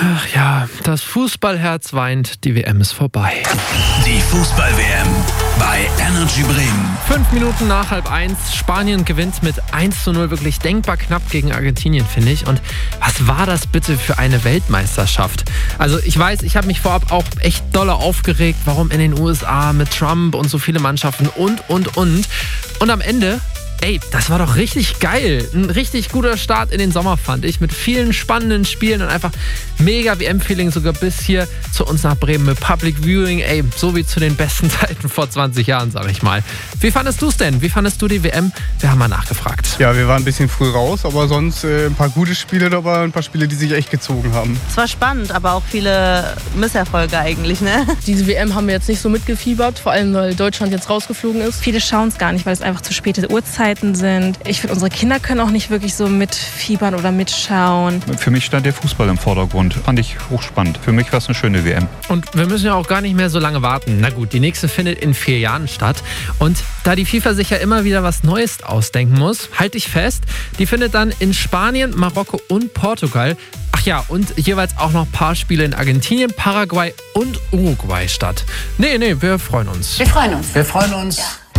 Ach ja, das Fußballherz weint, die WM ist vorbei. Die Fußball-WM bei Energy Bremen. 5 Minuten nach 12:30, Spanien gewinnt mit 1:0, wirklich denkbar knapp gegen Argentinien, finde ich. Und was war das bitte für eine Weltmeisterschaft? Also ich weiß, ich habe mich vorab auch echt dolle aufgeregt, warum in den USA mit Trump und so viele Mannschaften und. Und am Ende... Ey, das war doch richtig geil. Ein richtig guter Start in den Sommer, fand ich. Mit vielen spannenden Spielen und einfach mega WM-Feeling sogar bis hier zu uns nach Bremen mit Public Viewing. Ey, so wie zu den besten Zeiten vor 20 Jahren, sag ich mal. Wie fandest du es denn? Wie fandest du die WM? Wir haben mal nachgefragt. Ja, wir waren ein bisschen früh raus, aber sonst ein paar gute Spiele dabei, ein paar Spiele, die sich echt gezogen haben. Es war spannend, aber auch viele Misserfolge eigentlich, ne? Diese WM haben wir jetzt nicht so mitgefiebert, vor allem weil Deutschland jetzt rausgeflogen ist. Viele schauen es gar nicht, weil es einfach zu späte Uhrzeiten sind. Ich finde, unsere Kinder können auch nicht wirklich so mitfiebern oder mitschauen. Für mich stand der Fußball im Vordergrund. Fand ich hochspannend. Für mich war es eine schöne WM. Und wir müssen ja auch gar nicht mehr so lange warten. Na gut, die nächste findet in 4 Jahren statt. Und da die FIFA sich ja immer wieder was Neues ausdenken muss, halte ich fest, die findet dann in Spanien, Marokko und Portugal. Ach ja, und jeweils auch noch ein paar Spiele in Argentinien, Paraguay und Uruguay statt. Nee, wir freuen uns. Wir freuen uns.